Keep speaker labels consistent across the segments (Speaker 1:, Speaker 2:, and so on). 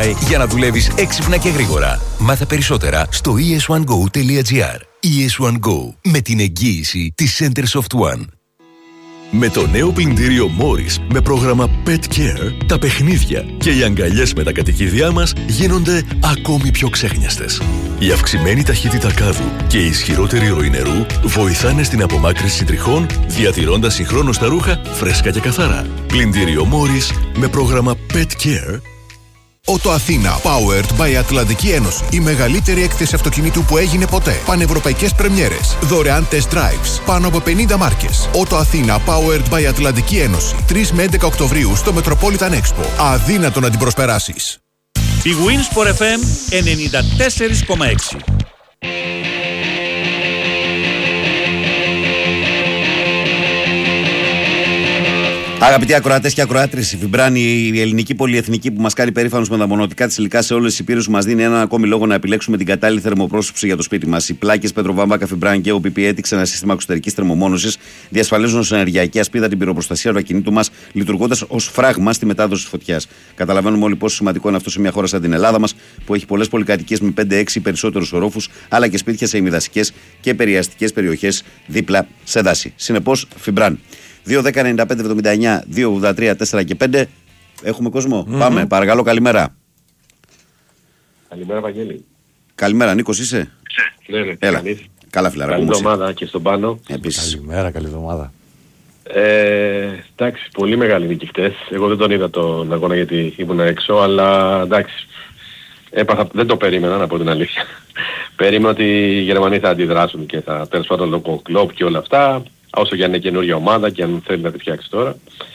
Speaker 1: AI για να δουλεύεις έξυπνα και γρήγορα. Μάθε περισσότερα στο es1go.gr. ES1 Go, με την εγγύηση της Centersoft One. Με το νέο πλυντήριο Morris με πρόγραμμα Pet Care, τα παιχνίδια και οι αγκαλιές με τα κατοικίδια μας γίνονται ακόμη πιο ξέχνιαστες. Η αυξημένη ταχύτητα κάδου και η ισχυρότερη ροή νερού βοηθάνε στην απομάκρυνση τριχών, διατηρώντας συγχρόνως τα ρούχα φρέσκα και καθαρά. Πλυντήριο Morris με πρόγραμμα Pet Care.
Speaker 2: Ότο Αθήνα, powered by Ατλαντική Ένωση. Η μεγαλύτερη έκθεση αυτοκινήτου που έγινε ποτέ. Πανευρωπαϊκές πρεμιέρες. Δωρεάν test drives. Πάνω από 50 μάρκες. Ότο Αθήνα, powered by Ατλαντική Ένωση. 3 με 11 Οκτωβρίου στο Metropolitan Expo. Αδύνατο να την προσπεράσεις.
Speaker 3: Η Winsport FM 94,6.
Speaker 4: Αγαπητοί ακροατές και ακροάτριες, η Φιμπράνη, η ελληνική πολυεθνική που μας κάνει περήφανος με τα μονοτικά της υλικά σε όλες τις υπήρους, μας δίνει έναν ακόμη λόγο να επιλέξουμε την κατάλληλη θερμοπρόσωψη για το σπίτι μας. Οι πλάκες Πετροβάμβακα Φιμπράνη και ο OPP έδειξε ένα σύστημα εξωτερικής θερμομόνωσης, διασφαλίζουν στην ενεργειακή ασπίδα την πυροπροστασία του ακινήτου μας, λειτουργώντας ως φράγμα στη μετάδοση της φωτιάς. Καταλαβαίνουμε όλοι πόσο σημαντικό είναι αυτό σε μια χώρα σαν την Ελλάδα μας, που έχει πολλές πολυκατοικίες με 5-6 περισσότερους ορόφους, αλλά και σπίτια σε ημιδασικές και περιαστικές περιοχές δίπλα σε δάση. Συνεπώς, Φιμπράνη. 2-10-95-79, 2-83, 4 και 5. Έχουμε κόσμο. Πάμε. Παρακαλώ, καλημέρα.
Speaker 5: Καλημέρα, Βαγγέλη.
Speaker 4: Καλημέρα, Νίκος είσαι?
Speaker 5: Ναι,
Speaker 4: Έλα. Καλά, φιλαράκο.
Speaker 5: Καλή εβδομάδα και στον Πάνο.
Speaker 4: Επίσης.
Speaker 6: Καλημέρα, καλή εβδομάδα.
Speaker 5: Εντάξει, πολύ μεγάλη νίκη χτες. Εγώ δεν τον είδα τον αγώνα γιατί ήμουν έξω, αλλά εντάξει. Δεν το περίμενα, να πω την αλήθεια. Περίμενα ότι οι Γερμανοί θα αντιδράσουν και θα τέλος πάντων λόγω κλόπ και όλα αυτά. Όσο και αν είναι καινούργια ομάδα και αν θέλει να τη φτιάξει τώρα.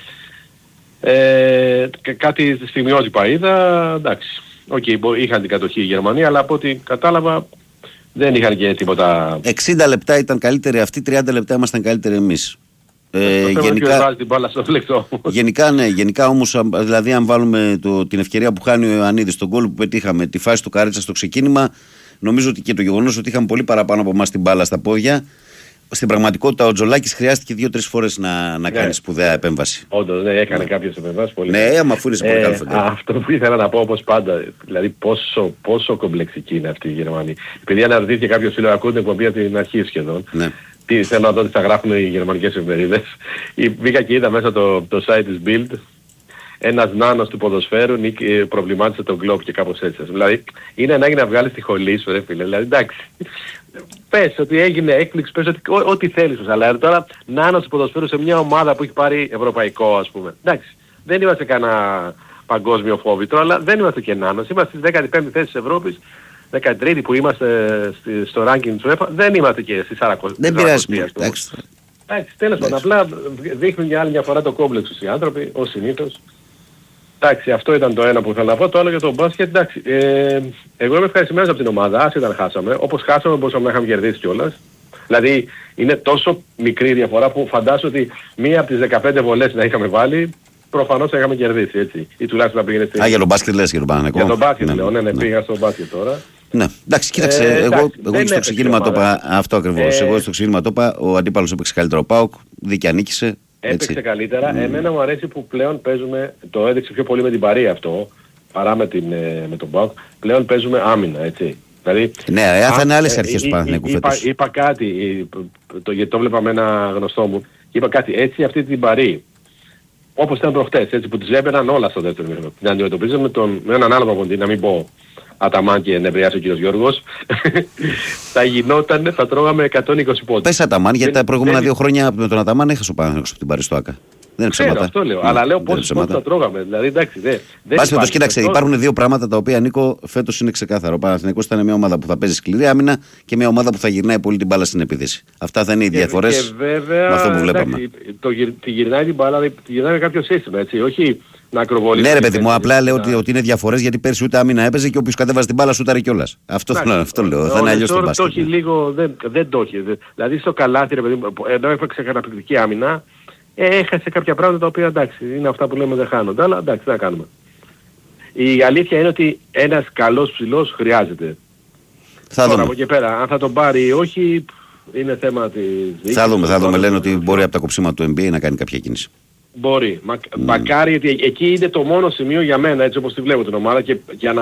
Speaker 5: Κάτι στιγμιότυπα είδα, εντάξει. Είχαν την κατοχή η Γερμανία, αλλά από ό,τι κατάλαβα δεν είχαν και τίποτα.
Speaker 4: 60 λεπτά ήταν καλύτεροι αυτοί, 30 λεπτά ήμασταν καλύτεροι εμείς. Γενικά, ναι, γενικά όμως, δηλαδή αν βάλουμε την ευκαιρία που χάνει ο Ιωαννίδης, τον γκολ που πετύχαμε, τη φάση του Καρίτσα στο ξεκίνημα, νομίζω ότι και το γεγονός ότι είχαμε πολύ παραπάνω από εμάς την μπάλα στα πόδια. Στην πραγματικότητα ο Τζολάκης χρειάστηκε 2-3 φορές να κάνει σπουδαία επέμβαση.
Speaker 5: Όντως, ναι, έκανε κάποιες επεμβάσεις πολύ.
Speaker 4: Ναι, άμα αφού είναι πολύ καλό φεγγάρι.
Speaker 5: Αυτό που ήθελα να πω όπως πάντα, δηλαδή πόσο κομπλεξική είναι αυτή η Γερμανία. Επειδή αναρωτήθηκε κάποιος φίλος, ακούτε εκπομπή από την αρχή σχεδόν. Ναι. Τι θέλω να δω τι θα γράφουν οι γερμανικές εφημερίδες. Μπήκα και είδα μέσα το site της Bild. Ένας νάνος του ποδοσφαίρου προβλημάτισε τον Globe και κάπως έτσι. Δηλαδή είναι ανάγκη να βγάλεις τη χολή σου, ρε φίλε. Δηλαδή εντάξει. Πες ότι έγινε έκπληξη, πες ότι ό,τι θέλεις. Αλλά τώρα νάνος του ποδοσφαίρου σε μια ομάδα που έχει πάρει ευρωπαϊκό, ας πούμε. Εντάξει. Δεν είμαστε κανένα παγκόσμιο φόβητρο, αλλά δεν είμαστε και νάνος. Είμαστε στη 15η θέση της Ευρώπης. 13η που είμαστε στο ranking του UEFA. Δεν είμαστε και στις 40.
Speaker 4: Δεν πειράζει.
Speaker 5: Εντάξει, τέλος πάντων. Απλά δείχνουν για άλλη μια φορά το κόμπλεξ τους οι άνθρωποι, ως συνήθως. Εντάξει, αυτό ήταν το ένα που ήθελα να πω. Το άλλο για το μπάσκετ, εντάξει. Εγώ είμαι ευχαριστημένος από την ομάδα, ας ήταν χάσαμε. Όπως χάσαμε μπορούσαμε να είχαμε κερδίσει κιόλας. Δηλαδή είναι τόσο μικρή η διαφορά που φαντάζομαι ότι μία από τις 15 βολές να είχαμε βάλει, προφανώς θα είχαμε κερδίσει, έτσι. Ή τουλάχιστον να πήγαινε στην...
Speaker 4: για τον μπάσκετ λες, για τον Παναθηναϊκό.
Speaker 5: Για τον μπάσκετ λέω, ναι, πήγα στο μπάσκετ τώρα.
Speaker 4: Ναι, εντάξει, κοίταξε, εγώ στο ξεκίνημα το είπα αυτό ακριβώς. Εγώ στο ξεκίνημα το είπα, ο αντίπαλος έπαιξε καλύτερο ο ΠΑΟΚ, δίκαια νίκησε.
Speaker 5: Έπαιξε καλύτερα. Εμένα μου αρέσει που πλέον παίζουμε, το έδειξε πιο πολύ με την Παρή αυτό, παρά με τον ΠΑΟΚ. Πλέον παίζουμε άμυνα, έτσι. Δηλαδή,
Speaker 4: ναι, θα είναι άλλες αρχές του Παναθηναϊκού φέτος.
Speaker 5: Είπα κάτι, γιατί το βλέπα με ένα γνωστό μου, είπα κάτι, έτσι αυτή την Παρή, όπως ήταν προχτές, έτσι που τις έμπαιναν όλα στο δεύτερο μήχρονο. Την αντιμετωπίζαμε με έναν άλλο παγοντή, να μην πω Αταμάν και νευριάσει ο κύριος Γιώργος, θα γινόταν, θα τρώγαμε 120 πόντους.
Speaker 4: Πες Αταμάν, γιατί τα προηγούμενα 2 χρόνια με τον Αταμάν έχασε ο Παναθηναϊκός από την Παρή στο ΆΚΑ. Δεν είναι ψέματα.
Speaker 5: Αυτό λέω. Αλλά λέω πόσους πόντους θα τρώγαμε. Δηλαδή εντάξει,
Speaker 4: δεν κοίταξε, υπάρχουν δύο πράγματα τα οποία, Νίκο, φέτος είναι ξεκάθαρο. Ο Παναθηναϊκός ήταν μια ομάδα που θα παίζει σκληρή άμυνα και μια ομάδα που θα γυρνάει πολύ την μπάλα στην επίθεση. Αυτά θα είναι οι διαφορές με αυτό που βλέπαμε.
Speaker 5: Τη γυρνάει την μπάλα, τη γυρνάει με κάποιο σύστημα, έτσι. Όχι να ακροβολήσει.
Speaker 4: Ναι, ρε παιδί μου, απλά λέω ότι είναι διαφορές γιατί πέρσι ούτε άμυνα έπαιζε και όποιος κατέβαζε την μπάλα σούταρε κιόλας. Αυτό λέω. Θα είναι αλλιώς το μπάσκετ.
Speaker 5: Το έχει λίγο, δεν το έχει. Δηλαδή στο καλάθι, ρε παιδί μου, ενώ έπαιξε καταπληκτική άμυνα. Έχασε κάποια πράγματα τα οποία εντάξει, είναι αυτά που λέμε δεν χάνονται, αλλά εντάξει, δεν κάνουμε. Η αλήθεια είναι ότι ένας καλός ψηλός χρειάζεται.
Speaker 4: Θα δούμε.
Speaker 5: Από εκεί πέρα, αν θα τον πάρει ή όχι, είναι θέμα της δίκης.
Speaker 4: Θα δούμε. Λένε ότι μπορεί από τα κοψίματα του NBA να κάνει κάποια κίνηση.
Speaker 5: Μπορεί. Μακάρι, γιατί εκεί είναι το μόνο σημείο για μένα, έτσι όπως τη βλέπω την ομάδα και για να